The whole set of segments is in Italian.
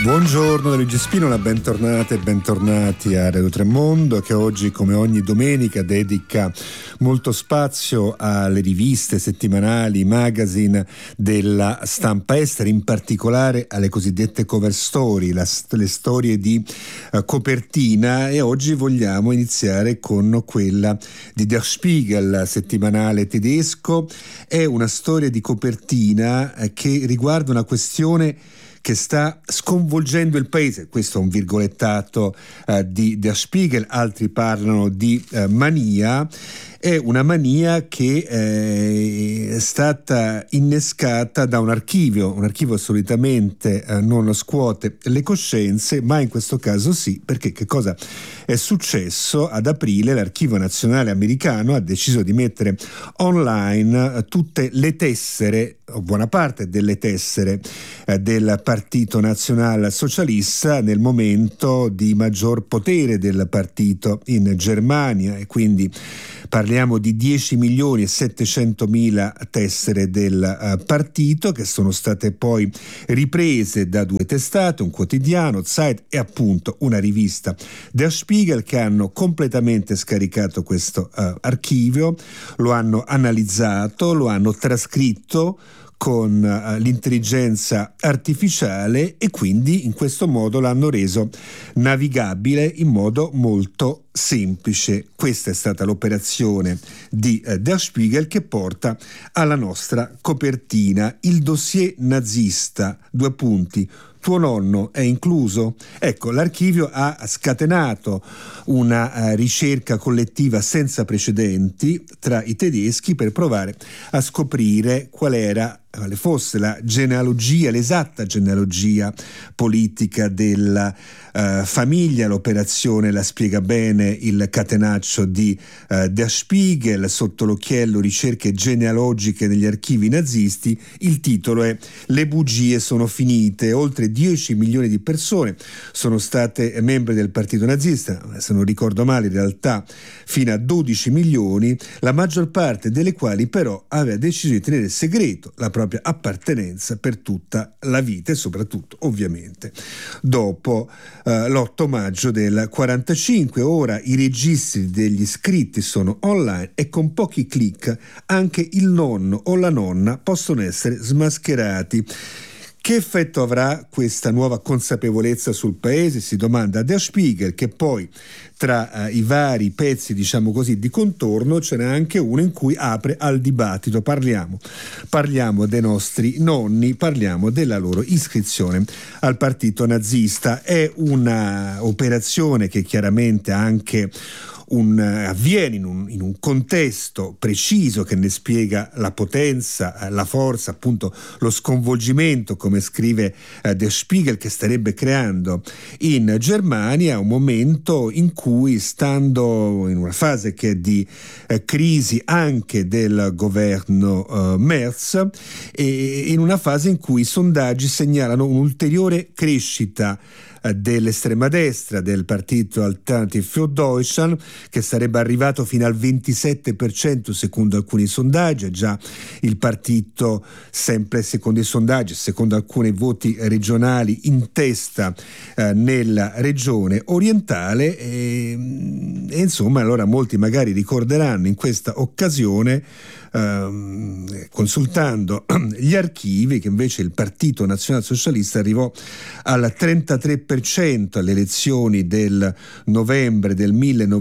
Buongiorno da Luigi Spinola, bentornate e bentornati a Radio Tremondo, che oggi, come ogni domenica, dedica molto spazio alle riviste settimanali, magazine della stampa estera, in particolare alle cosiddette cover story, le storie di copertina, e oggi vogliamo iniziare con quella di Der Spiegel, settimanale tedesco. È una storia di copertina che riguarda una questione che sta sconvolgendo il paese. Questo è un virgolettato di Der Spiegel, altri parlano di mania. È una mania che è stata innescata da un archivio solitamente non scuote le coscienze, ma in questo caso sì, perché che cosa è successo? Ad aprile l'Archivio Nazionale Americano ha deciso di mettere online tutte le tessere, o buona parte delle tessere del Partito Nazionale Socialista nel momento di maggior potere del partito in Germania, e quindi parliamo di 10.700.000 tessere del partito, che sono state poi riprese da due testate, un quotidiano, Zeit, e appunto una rivista, Der Spiegel, che hanno completamente scaricato questo archivio, lo hanno analizzato, lo hanno trascritto con l'intelligenza artificiale, e quindi in questo modo l'hanno reso navigabile in modo molto semplice. Questa è stata l'operazione di Der Spiegel, che porta alla nostra copertina: il dossier nazista, due punti, tuo nonno è incluso? Ecco, l'archivio ha scatenato una ricerca collettiva senza precedenti tra i tedeschi per provare a scoprire quale fosse la genealogia, l'esatta genealogia politica della famiglia. L'operazione la spiega bene il catenaccio di Der Spiegel sotto l'occhiello ricerche genealogiche negli archivi nazisti. Il titolo è "Le bugie sono finite". Oltre 10 milioni di persone sono state membri del partito nazista, se non ricordo male in realtà fino a 12 milioni, la maggior parte delle quali però aveva deciso di tenere segreto la propria appartenenza per tutta la vita, e soprattutto ovviamente dopo l'8 maggio del 45. Ora i registri degli iscritti sono online e con pochi click anche il nonno o la nonna possono essere smascherati. Che effetto avrà questa nuova consapevolezza sul paese? Si domanda Der Spiegel, che poi tra i vari pezzi, diciamo così, di contorno ce n'è anche uno in cui apre al dibattito. Parliamo dei nostri nonni, parliamo della loro iscrizione al partito nazista. È una operazione che chiaramente anche avviene in un contesto preciso che ne spiega la potenza, la forza, appunto lo sconvolgimento, come scrive Der Spiegel, che starebbe creando in Germania, un momento in cui, stando in una fase che è di crisi anche del governo Merz, e in una fase in cui i sondaggi segnalano un'ulteriore crescita dell'estrema destra, del partito Alternative für Deutschland, che sarebbe arrivato fino al 27% secondo alcuni sondaggi. È già il partito, sempre secondo i sondaggi, secondo alcuni voti regionali, in testa nella regione orientale, e insomma, allora molti magari ricorderanno in questa occasione, consultando gli archivi, che invece il Partito Nazionalsocialista arrivò al 33% alle elezioni del novembre del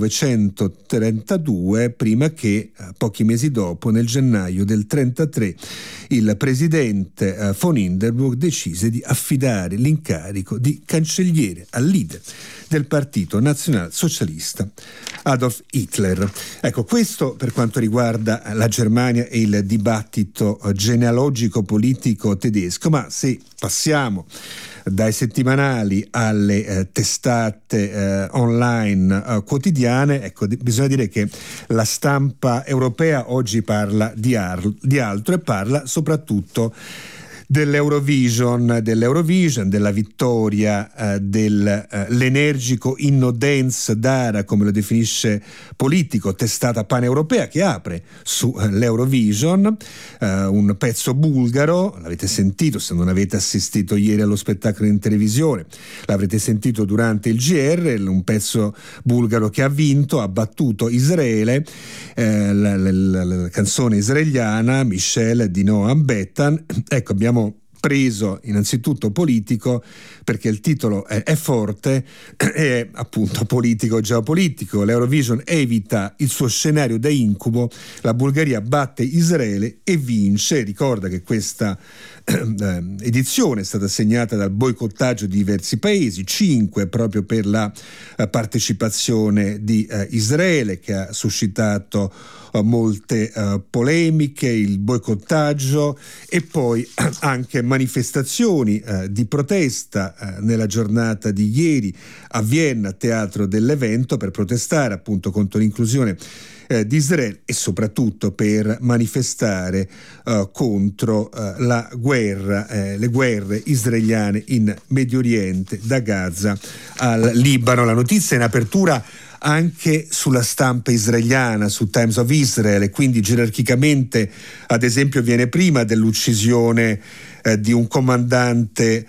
1932, prima che pochi mesi dopo, nel gennaio del 33, il presidente von Hindenburg decise di affidare l'incarico di cancelliere al leader del Partito Nazionalsocialista, Adolf Hitler. Ecco, questo per quanto riguarda la Germania e il dibattito genealogico politico tedesco. Ma se passiamo dai settimanali alle testate online quotidiane, ecco, bisogna dire che la stampa europea oggi parla di altro, e parla soprattutto dell'Eurovision, della vittoria dell'energico inno dance Dara, come lo definisce Politico, testata paneuropea che apre sull'Eurovision, un pezzo bulgaro, l'avete sentito se non avete assistito ieri allo spettacolo in televisione, l'avrete sentito durante il GR, un pezzo bulgaro che ha vinto, ha battuto Israele, la canzone israeliana Michelle di Noam Bettan. Ecco, abbiamo preso innanzitutto Politico perché il titolo è forte, è appunto politico geopolitico. L'Eurovision evita il suo scenario da incubo, la Bulgaria batte Israele e vince. Ricorda che questa edizione è stata segnata dal boicottaggio di diversi paesi, 5 proprio per la partecipazione di Israele, che ha suscitato molte polemiche, il boicottaggio e poi anche manifestazioni di protesta nella giornata di ieri a Vienna, teatro dell'evento, per protestare appunto contro l'inclusione di Israele e soprattutto per manifestare contro la guerra, le guerre israeliane in Medio Oriente, da Gaza al Libano. La notizia in apertura anche sulla stampa israeliana, su Times of Israel, e quindi gerarchicamente ad esempio viene prima dell'uccisione di un comandante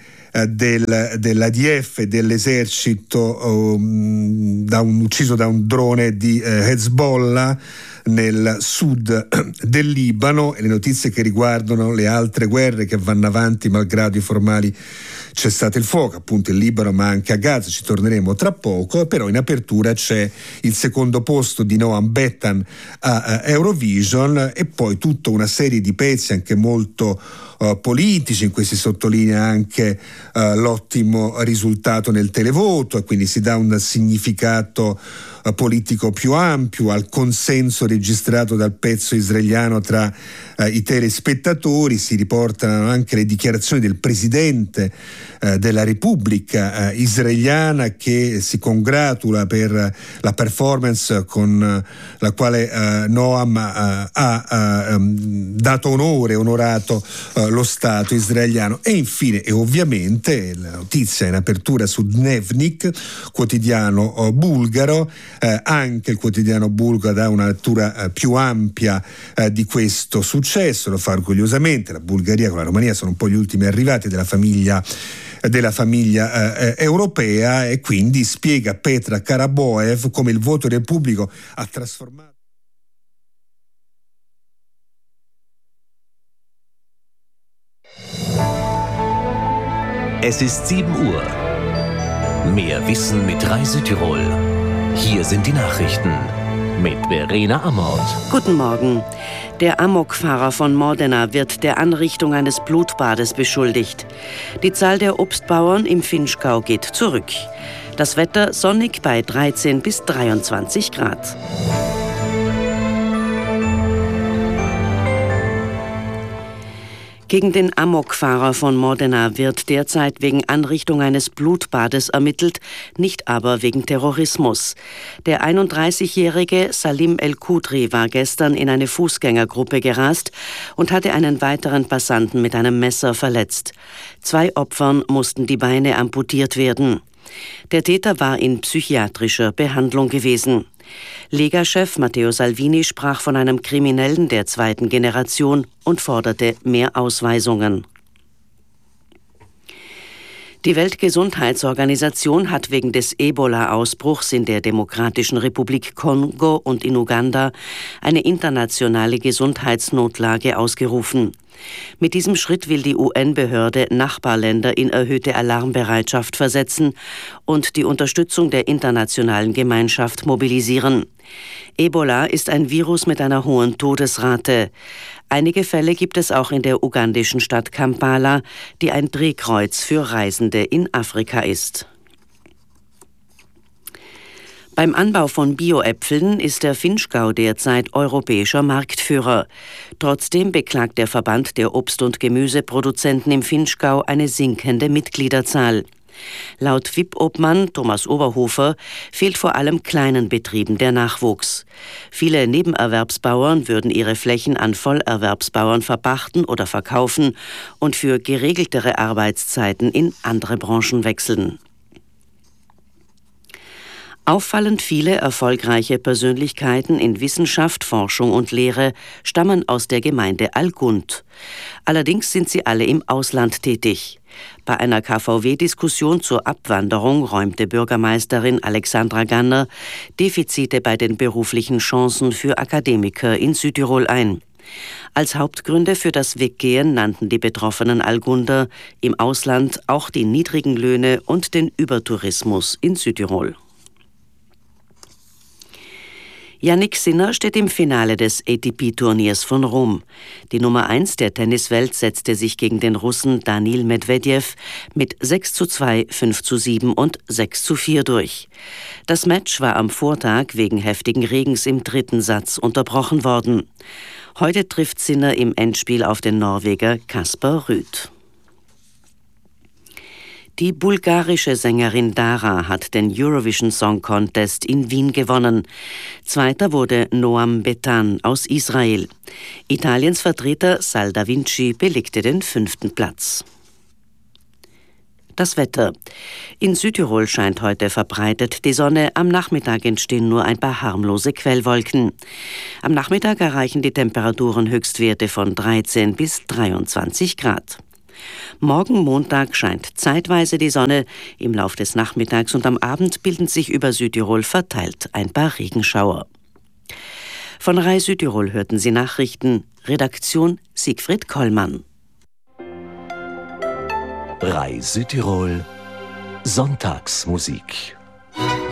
dell'ADF, dell'esercito, ucciso da un drone di Hezbollah nel sud del Libano, e le notizie che riguardano le altre guerre che vanno avanti malgrado i formali cessate il fuoco, appunto in Libano ma anche a Gaza, ci torneremo tra poco. Però in apertura c'è il secondo posto di Noam Bettan a Eurovision e poi tutta una serie di pezzi anche molto politici, in cui si sottolinea anche l'ottimo risultato nel televoto e quindi si dà un significato politico più ampio al consenso registrato dal pezzo israeliano tra i telespettatori. Si riportano anche le dichiarazioni del presidente della Repubblica israeliana, che si congratula per la performance con la quale Noam ha dato onorato lo Stato israeliano. E infine e ovviamente la notizia in apertura su Dnevnik, quotidiano bulgaro. Anche il quotidiano bulgaro dà una lettura più ampia di questo successo, lo fa orgogliosamente. La Bulgaria con la Romania sono un po' gli ultimi arrivati della famiglia europea, e quindi spiega Petra Karaboev come il voto del pubblico ha trasformato. Es ist 7 Uhr. Mehr Wissen mit Reisetirol. Hier sind die Nachrichten mit Verena Amort. Guten Morgen. Der Amokfahrer von Modena wird der Anrichtung eines Blutbades beschuldigt. Die Zahl der Obstbauern im Vinschgau geht zurück. Das Wetter sonnig bei 13 bis 23 Grad. Gegen den Amokfahrer von Modena wird derzeit wegen Anrichtung eines Blutbades ermittelt, nicht aber wegen Terrorismus. Der 31-jährige Salim El-Kudri war gestern in eine Fußgängergruppe gerast und hatte einen weiteren Passanten mit einem Messer verletzt. 2 Opfern mussten die Beine amputiert werden. Der Täter war in psychiatrischer Behandlung gewesen. Lega-Chef Matteo Salvini sprach von einem Kriminellen der 2. Generation und forderte mehr Ausweisungen. Die Weltgesundheitsorganisation hat wegen des Ebola-Ausbruchs in der Demokratischen Republik Kongo und in Uganda eine internationale Gesundheitsnotlage ausgerufen. Mit diesem Schritt will die UN-Behörde Nachbarländer in erhöhte Alarmbereitschaft versetzen und die Unterstützung der internationalen Gemeinschaft mobilisieren. Ebola ist ein Virus mit einer hohen Todesrate. Einige Fälle gibt es auch in der ugandischen Stadt Kampala, die ein Drehkreuz für Reisende in Afrika ist. Beim Anbau von Bio-Äpfeln ist der Vinschgau derzeit europäischer Marktführer. Trotzdem beklagt der Verband der Obst- und Gemüseproduzenten im Vinschgau eine sinkende Mitgliederzahl. Laut WIP-Obmann Thomas Oberhofer fehlt vor allem kleinen Betrieben der Nachwuchs. Viele Nebenerwerbsbauern würden ihre Flächen an Vollerwerbsbauern verpachten oder verkaufen und für geregeltere Arbeitszeiten in andere Branchen wechseln. Auffallend viele erfolgreiche Persönlichkeiten in Wissenschaft, Forschung und Lehre stammen aus der Gemeinde Algund. Allerdings sind sie alle im Ausland tätig. Bei einer KVW-Diskussion zur Abwanderung räumte Bürgermeisterin Alexandra Ganner Defizite bei den beruflichen Chancen für Akademiker in Südtirol ein. Als Hauptgründe für das Weggehen nannten die betroffenen Algunder im Ausland auch die niedrigen Löhne und den Übertourismus in Südtirol. Jannik Sinner steht im Finale des ATP-Turniers von Rom. Die Nummer 1 der Tenniswelt setzte sich gegen den Russen Danil Medvedev mit 6:2, 5:7 und 6:4 durch. Das Match war am Vortag wegen heftigen Regens im dritten Satz unterbrochen worden. Heute trifft Sinner im Endspiel auf den Norweger Kasper Ruud. Die bulgarische Sängerin Dara hat den Eurovision Song Contest in Wien gewonnen. Zweiter wurde Noam Betan aus Israel. Italiens Vertreter Sal Da Vinci belegte den 5. Platz. Das Wetter. In Südtirol scheint heute verbreitet die Sonne. Am Nachmittag entstehen nur ein paar harmlose Quellwolken. Am Nachmittag erreichen die Temperaturen Höchstwerte von 13 bis 23 Grad. Morgen Montag scheint zeitweise die Sonne. Im Lauf des Nachmittags und am Abend bilden sich über Südtirol verteilt ein paar Regenschauer. Von RAI Südtirol hörten Sie Nachrichten. Redaktion Siegfried Kollmann. RAI Südtirol Sonntagsmusik.